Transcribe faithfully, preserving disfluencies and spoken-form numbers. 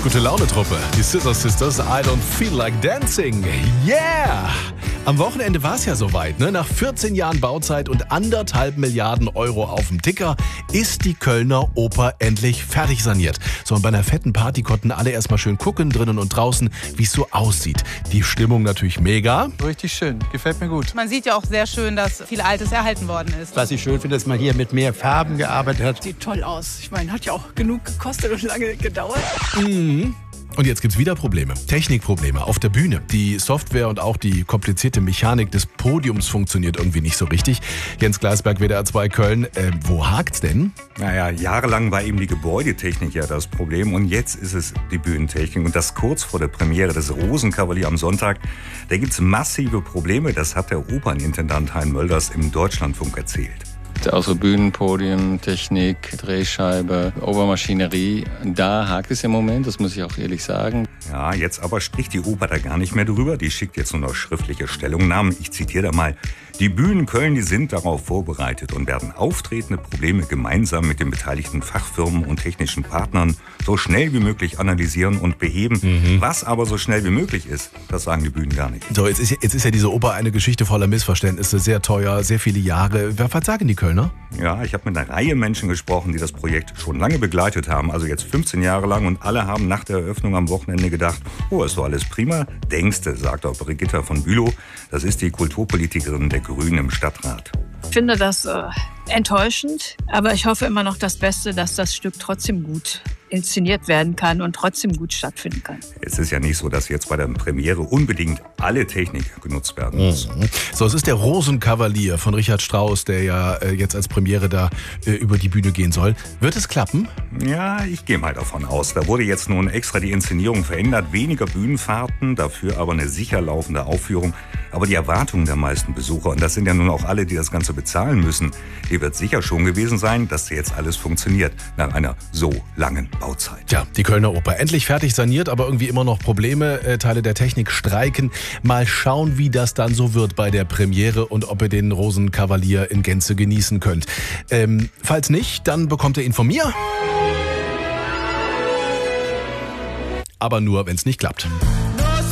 Gute-Laune-Truppe. Die Scissor Sisters, I don't feel like dancing. Yeah! Am Wochenende war es ja soweit, ne? Nach vierzehn Jahren Bauzeit und anderthalb Milliarden Euro auf dem Ticker ist die Kölner Oper endlich fertig saniert. So, und bei einer fetten Party konnten alle erstmal schön gucken, drinnen und draußen, wie es so aussieht. Die Stimmung natürlich mega. Richtig schön, gefällt mir gut. Man sieht ja auch sehr schön, dass viel Altes erhalten worden ist. Was ich schön finde, dass man hier mit mehr Farben gearbeitet hat. Sieht toll aus. Ich meine, hat ja auch genug gekostet und lange gedauert. Mhm. Und jetzt gibt's wieder Probleme. Technikprobleme auf der Bühne. Die Software und auch die komplizierte Mechanik des Podiums funktioniert irgendwie nicht so richtig. Jens Gleisberg, W D R zwei Köln. Äh, wo hakt's denn? Naja, jahrelang war eben die Gebäudetechnik ja das Problem und jetzt ist es die Bühnentechnik. Und das kurz vor der Premiere des Rosenkavalier am Sonntag. Da gibt's massive Probleme. Das hat der Opernintendant Hein Mölders im Deutschlandfunk erzählt. Außer Bühnenpodium, Technik, Drehscheibe, Obermaschinerie, da hakt es im Moment, das muss ich auch ehrlich sagen. Ja, jetzt aber spricht die Oper da gar nicht mehr drüber. Die schickt jetzt nur noch schriftliche Stellungnahmen. Ich zitiere da mal. Die Bühnen Köln, die sind darauf vorbereitet und werden auftretende Probleme gemeinsam mit den beteiligten Fachfirmen und technischen Partnern so schnell wie möglich analysieren und beheben. Mhm. Was aber so schnell wie möglich ist, das sagen die Bühnen gar nicht. So, jetzt ist, jetzt ist ja diese Oper eine Geschichte voller Missverständnisse, sehr teuer, sehr viele Jahre. Was sagen die Kölner? Ja, ich habe mit einer Reihe Menschen gesprochen, die das Projekt schon lange begleitet haben, also jetzt fünfzehn Jahre lang, und alle haben nach der Eröffnung am Wochenende gedacht, oh, ist doch alles prima. Denkste, sagt auch Brigitta von Bülow, das ist die Kulturpolitikerin der Grünen im Stadtrat. Ich finde das äh, enttäuschend, aber ich hoffe immer noch das Beste, dass das Stück trotzdem gut inszeniert werden kann und trotzdem gut stattfinden kann. Es ist ja nicht so, dass jetzt bei der Premiere unbedingt alle Technik genutzt werden muss. Mhm. So, es ist der Rosenkavalier von Richard Strauss, der ja äh, jetzt als Premiere da äh, über die Bühne gehen soll. Wird es klappen? Ja, ich gehe mal davon aus. Da wurde jetzt nun extra die Inszenierung verändert. Weniger Bühnenfahrten, dafür aber eine sicher laufende Aufführung. Aber die Erwartungen der meisten Besucher, und das sind ja nun auch alle, die das Ganze bezahlen müssen, die wird sicher schon gewesen sein, dass jetzt alles funktioniert nach einer so langen Bauzeit. Ja, die Kölner Oper endlich fertig saniert, aber irgendwie immer noch Probleme. Äh, Teile der Technik streiken. Mal schauen, wie das dann so wird bei der Premiere und ob ihr den Rosenkavalier in Gänze genießen könnt. Ähm, falls nicht, dann bekommt ihr ihn von mir. Aber nur, wenn es nicht klappt.